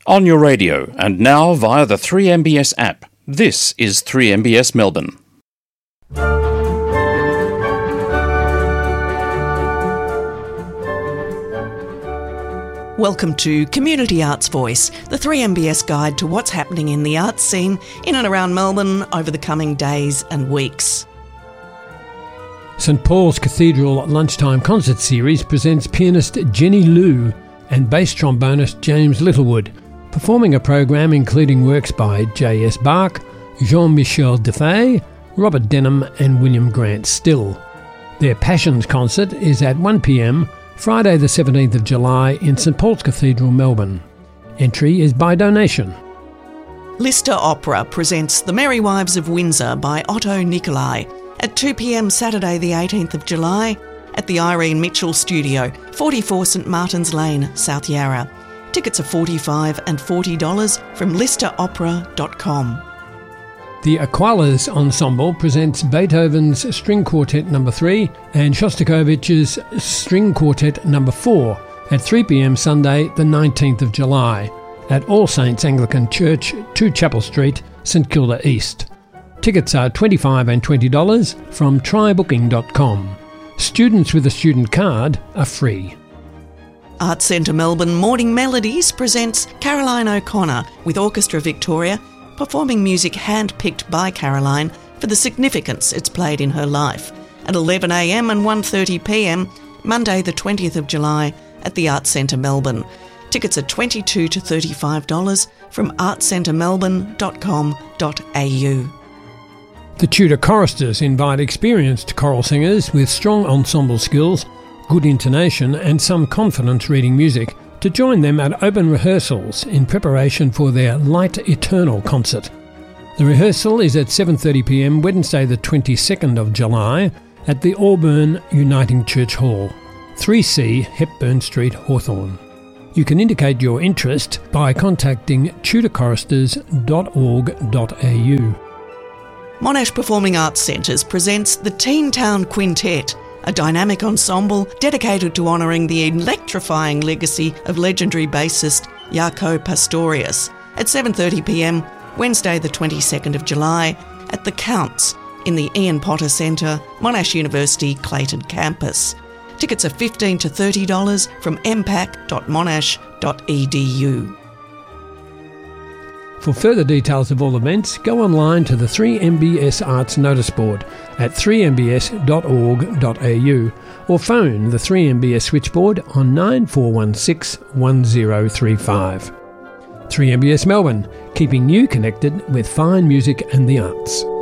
On your radio and now via the 3MBS app. This is 3MBS Melbourne. Welcome to Community Arts Voice, the 3MBS guide to what's happening in the arts scene in and around Melbourne over the coming days and weeks. St Paul's Cathedral Lunchtime Concert Series presents pianist Jenny Liu and bass trombonist James Littlewood, performing a program including works by J.S. Bach, Jean-Michel Defay, Robert Denham and William Grant Still. Their Passions concert is at 1 p.m, Friday the 17th of July in St Paul's Cathedral, Melbourne. Entry is by donation. Lister Opera presents The Merry Wives of Windsor by Otto Nicolai at 2 p.m. Saturday the 18th of July at the Irene Mitchell Studio, 44 St Martin's Lane, South Yarra. Tickets are $45 and $40 from listeropera.com. The Aqualas Ensemble presents Beethoven's String Quartet No. 3 and Shostakovich's String Quartet No. 4 at 3 p.m. Sunday the 19th of July at All Saints Anglican Church, 2 Chapel Street, St Kilda East. Tickets are $25 and $20 from trybooking.com. Students with a student card are free. Arts Centre Melbourne Morning Melodies presents Caroline O'Connor with Orchestra Victoria, performing music hand-picked by Caroline for the significance it's played in her life at 11 a.m. and 1:30 p.m, Monday the 20th of July at the Arts Centre Melbourne. Tickets are $22 to $35 from artscentremelbourne.com.au. The Tudor Choristers invite experienced choral singers with strong ensemble skills, good intonation and some confidence reading music to join them at open rehearsals in preparation for their Light Eternal concert. The rehearsal is at 7:30 p.m. Wednesday the 22nd of July at the Auburn Uniting Church Hall, 3C Hepburn Street, Hawthorn. You can indicate your interest by contacting tudorchoristers.org.au. Monash Performing Arts Centres presents the Teen Town Quintet, a dynamic ensemble dedicated to honouring the electrifying legacy of legendary bassist Jaco Pastorius at 7:30 p.m, Wednesday the 22nd of July at The Counts in the Ian Potter Centre, Monash University, Clayton campus. Tickets are $15 to $30 from mpac.monash.edu. For further details of all events, go online to the 3MBS Arts Notice Board at 3mbs.org.au or phone the 3MBS switchboard on 9416 1035. 3MBS Melbourne, keeping you connected with fine music and the arts.